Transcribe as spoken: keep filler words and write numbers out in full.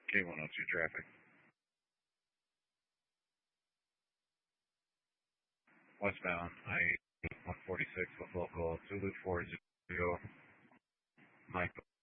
K one oh two traffic. Westbound I one forty-six with local Zulu four zero. Michael